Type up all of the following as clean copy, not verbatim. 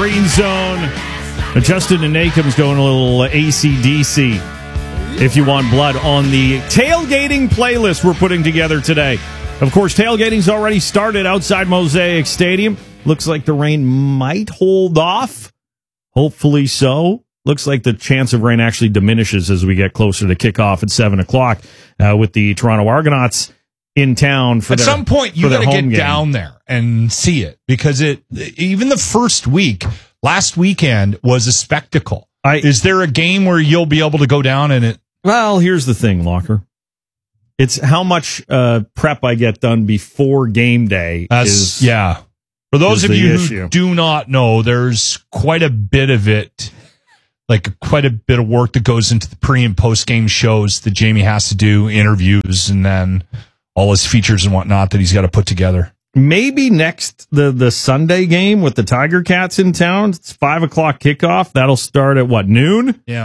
Green Zone. Justin and Nakum's going a little AC/DC. If you want blood on the tailgating playlist we're putting together today. Of course, tailgating's already started outside Mosaic Stadium. Looks like the rain might hold off. Hopefully so. Looks like the chance of rain actually diminishes as we get closer to kickoff at 7 o'clock with the Toronto Argonauts in town for at some point you got to get down there and see it, because even the first week, last weekend, was a spectacle. Is there a game where you'll be able to go down and it? Well, here's the thing, Locker. It's how much prep I get done before game day. For those of you who do not know, there's quite a bit of it, like quite a bit of work that goes into the pre and post game shows that Jamie has to do, interviews, and then all his features and whatnot that he's got to put together. Maybe next the Sunday game with the Tiger Cats in town. It's 5 o'clock kickoff. That'll start at noon? Yeah.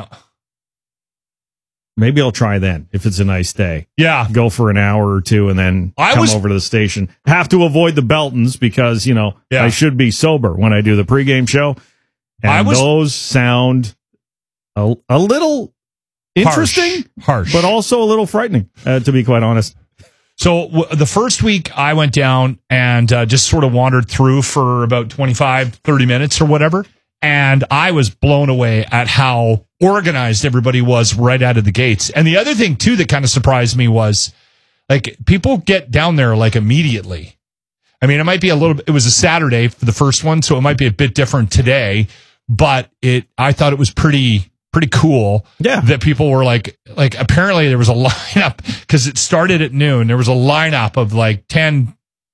Maybe I'll try then if it's a nice day. Yeah. Go for an hour or two and then come over to the station. Have to avoid the Beltons because, I should be sober when I do the pregame show. And those sound a little interesting, harsh, but also a little frightening, to be quite honest. So the first week I went down and just sort of wandered through for about 25, 30 minutes or whatever. And I was blown away at how organized everybody was right out of the gates. And the other thing, too, that kind of surprised me was, like, people get down there, like, immediately. I mean, it was a Saturday for the first one, so it might be a bit different today. But I thought it was pretty cool that people were like apparently there was a lineup because it started at noon. There was a lineup of like 10,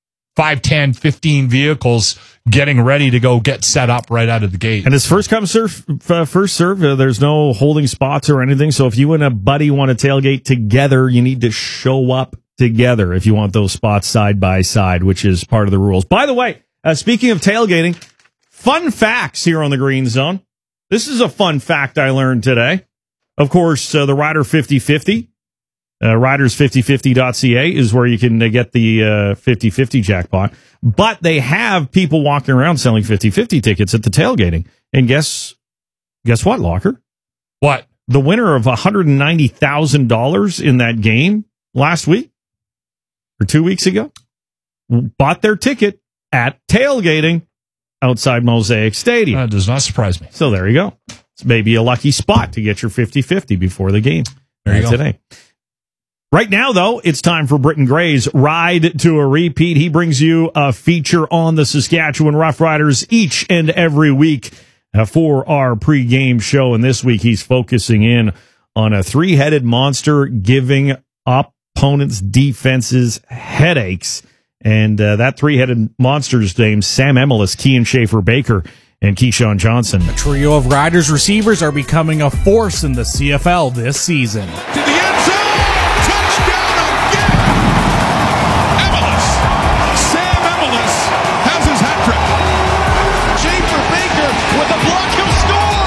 15 vehicles getting ready to go get set up right out of the gate. And it's first come, first serve. There's no holding spots or anything. So if you and a buddy want to tailgate together, you need to show up together if you want those spots side by side, which is part of the rules. By the way, speaking of tailgating, fun facts here on the Green Zone. This is a fun fact I learned today. Of course, the Rider 50/50, riders5050.ca is where you can get the 50/50 jackpot. But they have people walking around selling 50/50 tickets at the tailgating. And guess what, Locker? What? The winner of $190,000 in that game last week or 2 weeks ago bought their ticket at tailgating outside Mosaic Stadium. That does not surprise me. So there you go. It's maybe a lucky spot to get your 50/50 before the game. There you go. Today. Right now, though, it's time for Britton Gray's Ride to a Repeat. He brings you a feature on the Saskatchewan Roughriders each and every week for our pregame show. And this week, he's focusing in on a three-headed monster giving opponents' defenses headaches. And that three-headed monster's named Sam Emilus, Kean Schaefer-Baker, and Keyshawn Johnson. A trio of Riders receivers are becoming a force in the CFL this season. To the end zone! Touchdown again! Emilus! Sam Emilus has his hat trick. Schaefer-Baker with a block, he'll score!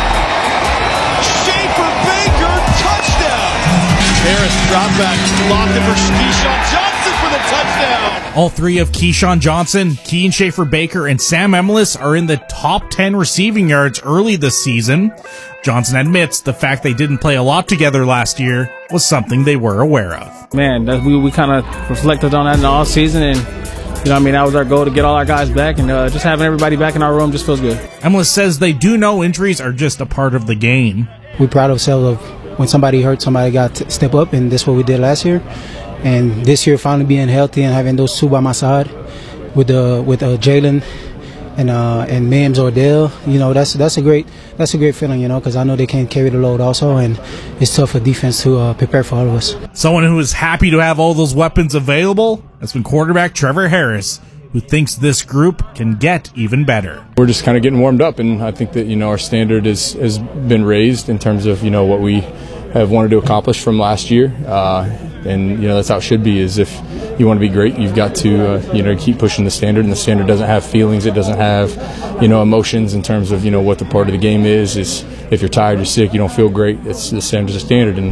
Schaefer-Baker, touchdown! Harris drop back, locked it for Keyshawn Johnson for the touchdown! All three of Keyshawn Johnson, Kean Schaefer-Baker, and Sam Emilus are in the top 10 receiving yards early this season. Johnson admits the fact they didn't play a lot together last year was something they were aware of. Man, we kind of reflected on that in the off season, and that was our goal to get all our guys back, and just having everybody back in our room just feels good. Emilus says they do know injuries are just a part of the game. We pride ourselves of when somebody hurt, somebody got to step up, and that's what we did last year. And this year, finally being healthy and having those two by my side with Jalen and Mims or Dale, that's a great feeling, because I know they can carry the load also, and it's tough for defense to prepare for all of us. Someone who is happy to have all those weapons available has been quarterback Trevor Harris, who thinks this group can get even better. We're just kind of getting warmed up, and I think that our standard has been raised in terms of what we have wanted to accomplish from last year, and that's how it should be. Is if you want to be great, you've got to keep pushing the standard, and the standard doesn't have feelings, it doesn't have emotions in terms of what the part of the game is if you're tired, you're sick, you don't feel great. It's the same as a standard, and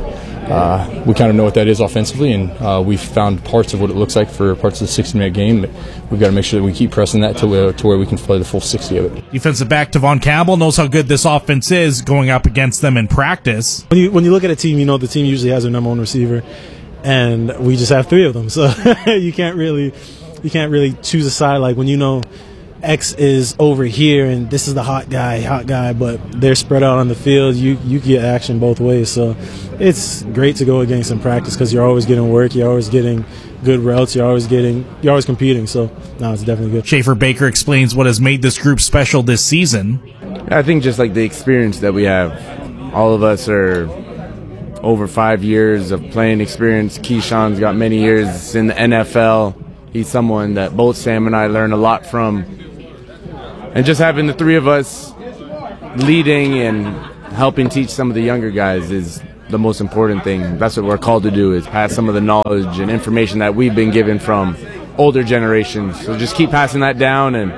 we kind of know what that is offensively, and we've found parts of what it looks like for parts of the 60-minute game. But we've got to make sure that we keep pressing that to where we can play the full 60 of it. Defensive back Tavon Campbell knows how good this offense is going up against them in practice. When you look at a team, the team usually has their number one receiver, and we just have 3 of them. So you can't really choose a side. Like when X is over here and this is the hot guy, but they're spread out on the field. You get action both ways. So it's great to go against in practice because you're always getting work, you're always getting good routes, you're always competing. So no, it's definitely good. Schaefer Baker explains what has made this group special this season. I think just like the experience that we have. All of us are over 5 years of playing experience. Keyshawn's got many years in the NFL. He's someone that both Sam and I learn a lot from. And just having the 3 of us leading and helping teach some of the younger guys is the most important thing. That's what we're called to do, is pass some of the knowledge and information that we've been given from older generations. So just keep passing that down, and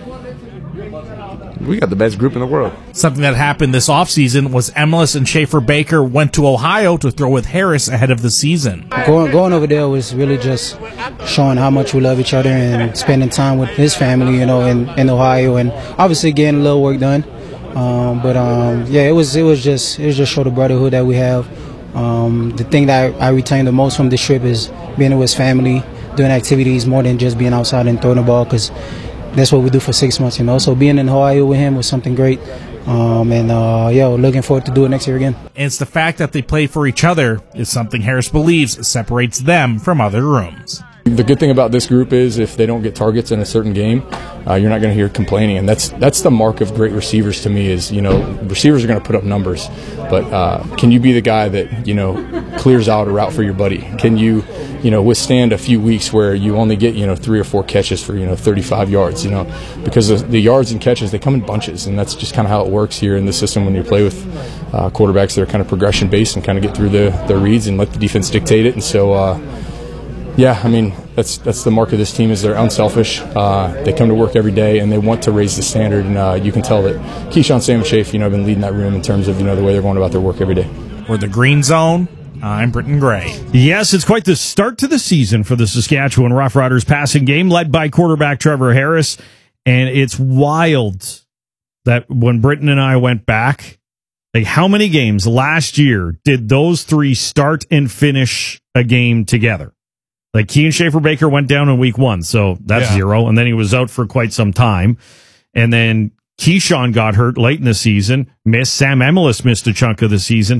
we got the best group in the world. Something that happened this offseason was Emilus and Schaefer Baker went to Ohio to throw with Harris ahead of the season. Going over there was really just showing how much we love each other and spending time with his family, in Ohio, and obviously getting a little work done. It was just show the brotherhood that we have. The thing that I retained the most from this trip is being with his family, doing activities more than just being outside and throwing the ball, because that's what we do for 6 months, So being in Ohio with him was something great. We're looking forward to do it next year again. And it's the fact that they play for each other is something Harris believes separates them from other rooms. The good thing about this group is if they don't get targets in a certain game, you're not going to hear complaining, and that's the mark of great receivers to me. Is receivers are going to put up numbers, but can you be the guy that clears out a route for your buddy? Can you withstand a few weeks where you only get 3 or 4 catches for 35 yards? Because the yards and catches, they come in bunches, and that's just kind of how it works here in the system when you play with quarterbacks that are kind of progression based and kind of get through the reads and let the defense dictate it. And so. That's the mark of this team, is they're unselfish. They come to work every day, and they want to raise the standard. And you can tell that Keyshawn, Sam, and Schaefer, have been leading that room in terms of, the way they're going about their work every day. For the Green Zone, I'm Britton Gray. Yes, it's quite the start to the season for the Saskatchewan Roughriders passing game, led by quarterback Trevor Harris. And it's wild that when Britton and I went back, how many games last year did those 3 start and finish a game together? Key and Schaefer Baker went down in week 1, so that's 0. And then he was out for quite some time. And then Keyshawn got hurt late in the season. Sam Emilus missed a chunk of the season.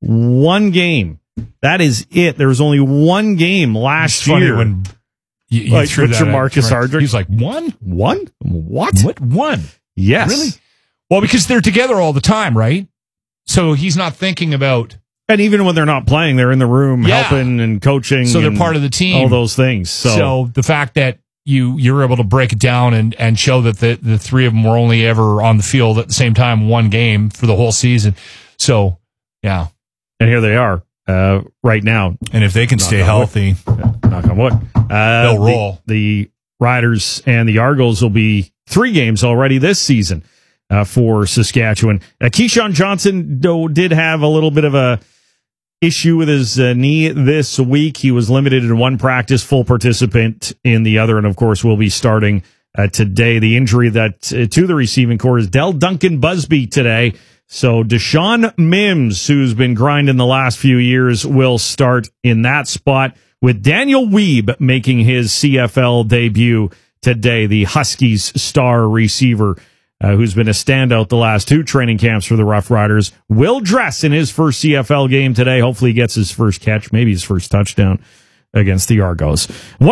1 game. That is it. There was only 1 game last year. When you threw that Marcus Hardrick. He's like, 1? 1? What? What? 1? Yes. Really? Well, because they're together all the time, right? So he's not thinking about... And even when they're not playing, they're in the room helping and coaching. So they're part of the team. All those things. So the fact that you're able to break it down and show that the 3 of them were only ever on the field at the same time 1 game for the whole season. So, yeah. And here they are right now. And if they can stay healthy, knock on wood, they'll roll. The Riders and the Argos will be 3 games already this season for Saskatchewan. Keyshawn Johnson did have a little bit of a issue with his knee this week. He was limited in 1 practice, full participant in the other, and of course will be starting today. The injury that to the receiving core is Del Duncan Busby today. So Deshaun Mims, who's been grinding the last few years, will start in that spot, with Daniel Weeb making his CFL debut today, the Huskies star receiver. Who's been a standout the last 2 training camps for the Rough Riders, will dress in his first CFL game today. Hopefully he gets his first catch, maybe his first touchdown against the Argos.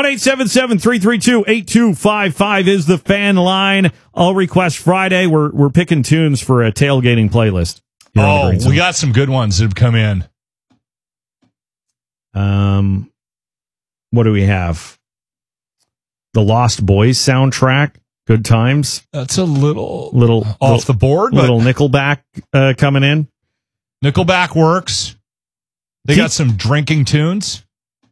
1-877-332-8255 is the fan line. All Request Friday. We're picking tunes for a tailgating playlist. We got some good ones that have come in. What do we have? The Lost Boys soundtrack. Good times. That's a little off the board. Little Nickelback coming in. Nickelback works. They got some drinking tunes.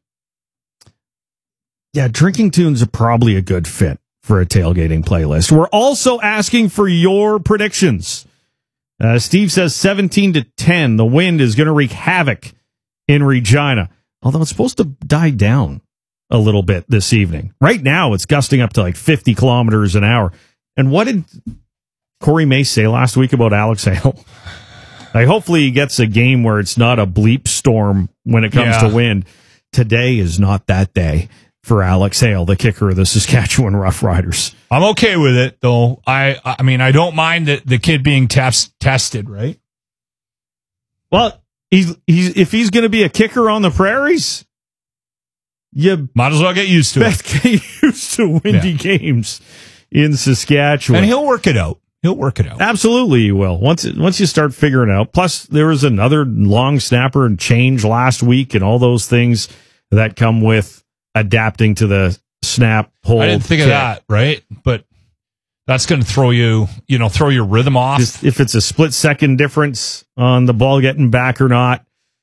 Yeah, drinking tunes are probably a good fit for a tailgating playlist. We're also asking for your predictions. Steve says 17-10. The wind is going to wreak havoc in Regina, although it's supposed to die down a little bit this evening. Right now, it's gusting up to like 50 kilometers an hour. And what did Corey May say last week about Alex Hale? Like, hopefully he gets a game where it's not a bleep storm when it comes to wind. Today is not that day for Alex Hale, the kicker of the Saskatchewan Roughriders. I'm okay with it, though. I mean, I don't mind the kid being tested, right? Well, if he's going to be a kicker on the prairies, you might as well get used to it. Get used to windy games in Saskatchewan. And he'll work it out. He'll work it out. Absolutely, he will. Once you start figuring it out. Plus, there was another long snapper and change last week and all those things that come with adapting to the snap, hold. I didn't think of that, right? But that's going to throw your rhythm off. Just if it's a split second difference on the ball getting back or not.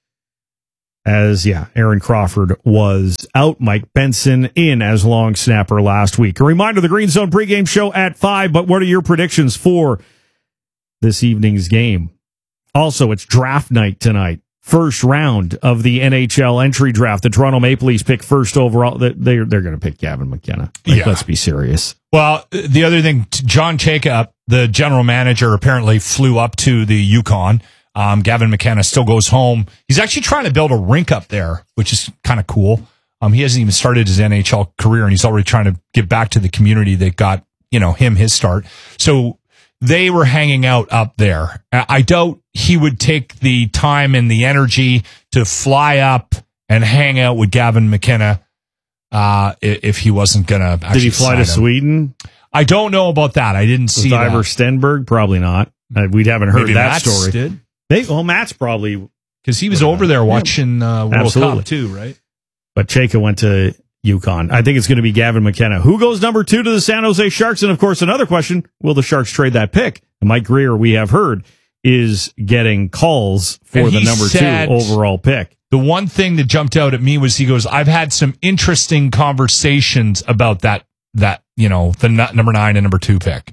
Aaron Crawford was out. Mike Benson in as long snapper last week. A reminder, the Green Zone pregame show at 5, but what are your predictions for this evening's game? Also, it's draft night tonight. First round of the NHL entry draft. The Toronto Maple Leafs pick first overall. They're going to pick Gavin McKenna. Let's be serious. Well, the other thing, John Jacob, the general manager, apparently flew up to the Yukon. Gavin McKenna still goes home. He's actually trying to build a rink up there, which is kind of cool. He hasn't even started his NHL career, and he's already trying to give back to the community that got, him his start. So they were hanging out up there. I doubt he would take the time and the energy to fly up and hang out with Gavin McKenna if he wasn't going to actually. Did he fly to Sweden? I don't know about that. I didn't see that. Ivor Stenberg? Probably not. We haven't heard that story. Did. Matt's probably, because he was over there watching World Cup too, right? But Chayka went to UConn. I think it's going to be Gavin McKenna. Who goes number 2 to the San Jose Sharks? And of course, another question: will the Sharks trade that pick? And Mike Greer, we have heard, is getting calls for the number 2 overall pick. The one thing that jumped out at me was he goes, "I've had some interesting conversations about that the number 9 and number 2 pick."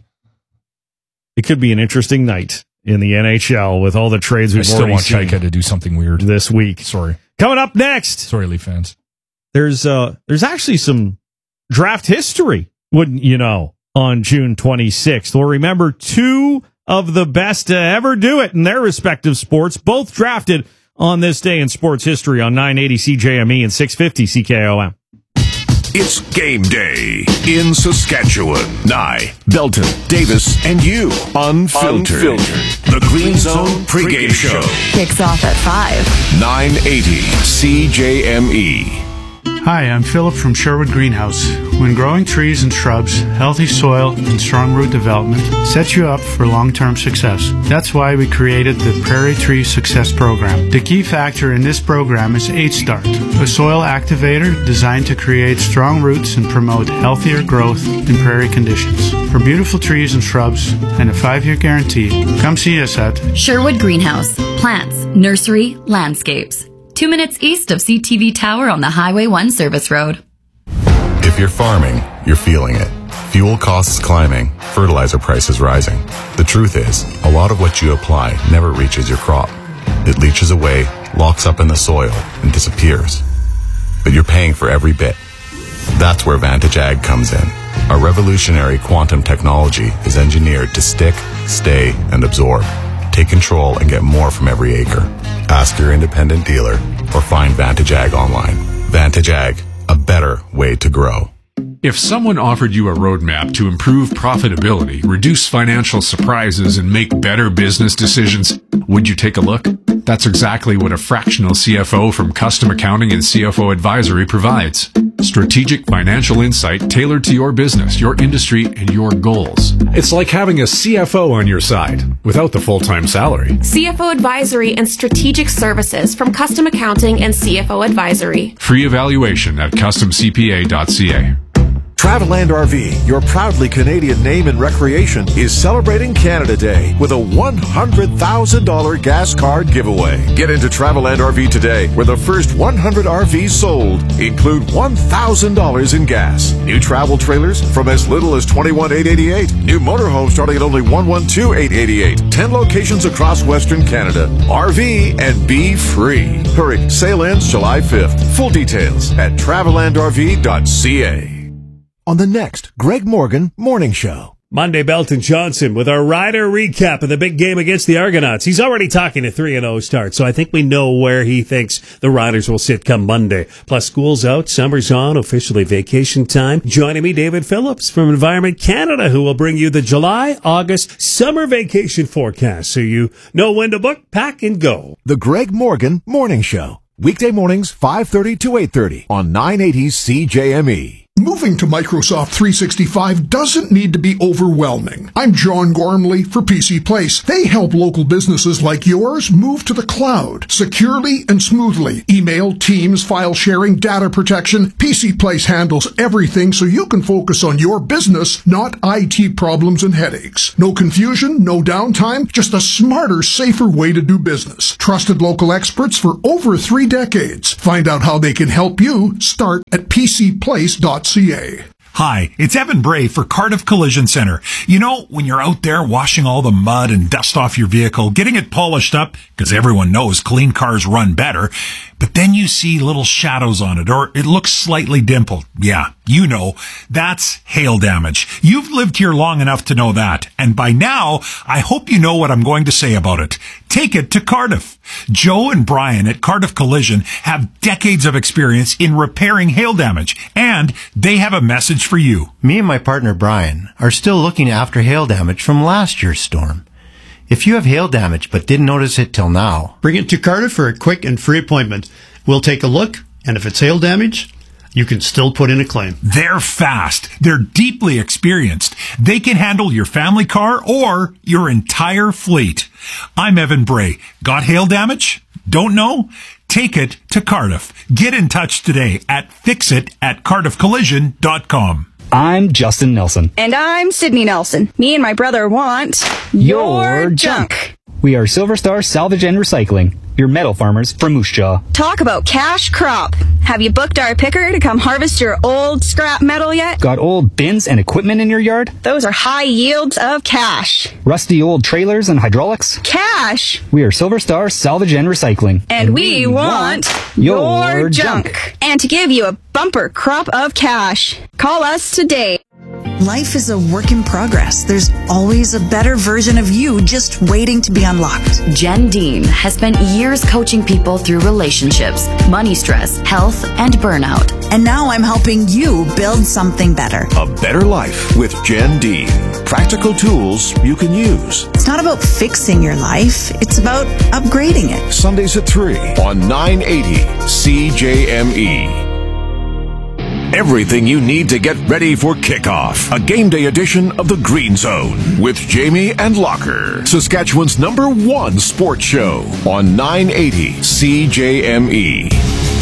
It could be an interesting night in the NHL with all the trades we've already seen. I still want Chayka to do something weird this week. Sorry. Coming up next. Sorry, Leaf fans. There's actually some draft history, wouldn't you know, on June 26th. We'll remember 2 of the best to ever do it in their respective sports, both drafted on this day in sports history on 980 CJME and 650 CKOM. It's game day in Saskatchewan. Nye, Belton, Davis, and you. Unfiltered. The Green Zone pregame show. Kicks off at 5. 980 CJME. Hi, I'm Philip from Sherwood Greenhouse. When growing trees and shrubs, healthy soil, and strong root development sets you up for long-term success. That's why we created the Prairie Tree Success Program. The key factor in this program is H-Start, a soil activator designed to create strong roots and promote healthier growth in prairie conditions. For beautiful trees and shrubs and a 5-year guarantee, come see us at Sherwood Greenhouse. Plants, nursery, landscapes. 2 minutes east of CTV Tower on the Highway 1 service road. If you're farming, you're feeling it. Fuel costs climbing, fertilizer prices rising. The truth is, a lot of what you apply never reaches your crop. It leaches away, locks up in the soil, and disappears. But you're paying for every bit. That's where Vantage Ag comes in. Our revolutionary quantum technology is engineered to stick, stay, and absorb. Take control and get more from every acre. Ask your independent dealer or find Vantage Ag online. Vantage Ag, a better way to grow. If someone offered you a roadmap to improve profitability, reduce financial surprises, and make better business decisions, would you take a look? That's exactly what a fractional CFO from Custom Accounting and CFO Advisory provides. Strategic financial insight tailored to your business, your industry, and your goals. It's like having a CFO on your side without the full-time salary. CFO Advisory and Strategic Services from Custom Accounting and CFO Advisory. Free evaluation at customcpa.ca. Traveland RV, your proudly Canadian name in recreation, is celebrating Canada Day with a $100,000 gas card giveaway. Get into Traveland RV today, where the first 100 RVs sold include $1,000 in gas. New travel trailers from as little as $21,888. New motorhomes starting at only $112,888. 10 locations across Western Canada. RV and be free. Hurry, sale ends July 5th. Full details at travelandrv.ca. On the next Greg Morgan Morning Show. Monday, Belton Johnson with our Rider recap of the big game against the Argonauts. He's already talking a 3-0 start, so I think we know where he thinks the Riders will sit come Monday. Plus, school's out, summer's on, officially vacation time. Joining me, David Phillips from Environment Canada, who will bring you the July, August summer vacation forecast, so you know when to book, pack, and go. The Greg Morgan Morning Show. Weekday mornings, 5:30 to 8:30 on 980 CJME. Moving to Microsoft 365 doesn't need to be overwhelming. I'm John Gormley for PC Place. They help local businesses like yours move to the cloud securely and smoothly. Email, Teams, file sharing, data protection. PC Place handles everything so you can focus on your business, not IT problems and headaches. No confusion, no downtime, just a smarter, safer way to do business. Trusted local experts for over 3 decades. Find out how they can help you. Start at PCPlace.ca. Hi, it's Evan Bray for Cardiff Collision Center. You know, when you're out there washing all the mud and dust off your vehicle, getting it polished up, because everyone knows clean cars run better, but then you see little shadows on it, or it looks slightly dimpled. Yeah, you know, that's hail damage. You've lived here long enough to know that, and by now, I hope you know what I'm going to say about it. Take it to Cardiff. Joe and Brian at Cardiff Collision have decades of experience in repairing hail damage, and they have a message for you. Me and my partner Brian are still looking after hail damage from last year's storm. If you have hail damage but didn't notice it till now, bring it to Cardiff for a quick and free appointment. We'll take a look, and if it's hail damage, you can still put in a claim. They're fast. They're deeply experienced. They can handle your family car or your entire fleet. I'm Evan Bray. Got hail damage? Don't know? Take it to Cardiff. Get in touch today at fixit@cardiffcollision.com. I'm Justin Nelson. And I'm Sydney Nelson. Me and my brother want your junk. We are Silver Star Salvage and Recycling, your metal farmers from Moose Jaw. Talk about cash crop. Have you booked our picker to come harvest your old scrap metal yet? Got old bins and equipment in your yard? Those are high yields of cash. Rusty old trailers and hydraulics? Cash. We are Silver Star Salvage and Recycling. And we want your junk. And to give you a bumper crop of cash, call us today. Life is a work in progress. There's always a better version of you just waiting to be unlocked. Jen Dean has spent years coaching people through relationships, money stress, health, and burnout. And now I'm helping you build something better. A better life with Jen Dean. Practical tools you can use. It's not about fixing your life. It's about upgrading it. Sundays at 3 on 980 CJME. Everything you need to get ready for kickoff. A game day edition of the Green Zone with Jamie and Locker. Saskatchewan's #1 sports show on 980 CJME.